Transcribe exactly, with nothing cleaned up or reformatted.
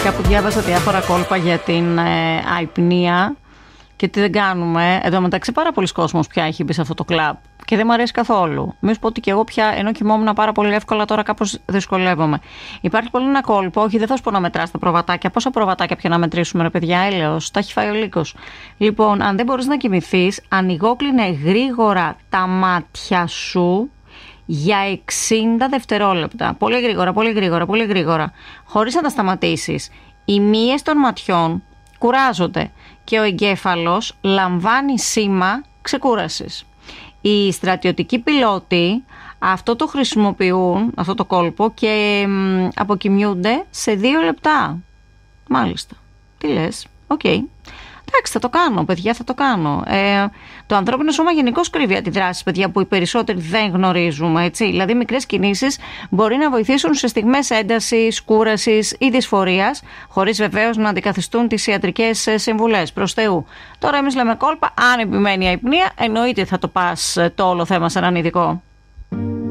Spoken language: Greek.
Κάπου διάβασα διάφορα κόλπα για την ε, αϊπνία και τι δεν κάνουμε. Εν τω μεταξύ, πάρα πολλοί κόσμος πια έχει μπει σε αυτό το κλαμπ και δεν μου αρέσει καθόλου. Μην σου πω ότι και εγώ πια, ενώ κοιμόμουν πάρα πολύ εύκολα, τώρα κάπως δυσκολεύομαι. Υπάρχει πολύ ένα κόλπο, όχι, δεν θα σου πω να μετράς τα προβατάκια. Πόσα προβατάκια πια να μετρήσουμε, ρε παιδιά, έλεος, τα έχει φάει ο λύκος. Λοιπόν, αν δεν μπορείς να κοιμηθείς, ανοιγόκλεινε γρήγορα τα μάτια σου για εξήντα δευτερόλεπτα. Πολύ γρήγορα, πολύ γρήγορα, πολύ γρήγορα. Χωρίς να τα σταματήσεις. Οι μύες των ματιών κουράζονται και ο εγκέφαλος λαμβάνει σήμα ξεκούρασης. Οι στρατιωτικοί πιλότοι αυτό το χρησιμοποιούν, αυτό το κόλπο, και μ, αποκοιμιούνται σε δύο λεπτά. Μάλιστα. Τι λες? Οκ. Okay. Εντάξει, θα το κάνω, παιδιά, θα το κάνω. Ε, το ανθρώπινο σώμα γενικώς κρύβει αντιδράσεις, παιδιά, που οι περισσότεροι δεν γνωρίζουμε. Έτσι. Δηλαδή, μικρές κινήσεις μπορεί να βοηθήσουν σε στιγμές έντασης, κούρασης ή δυσφορίας, χωρίς βεβαίως να αντικαθιστούν τις ιατρικές συμβουλές. Προς Θεού. Τώρα, εμείς λέμε κόλπα, αν επιμένει η αϊπνία, εννοείται θα το πας το όλο θέμα σε έναν ειδικό.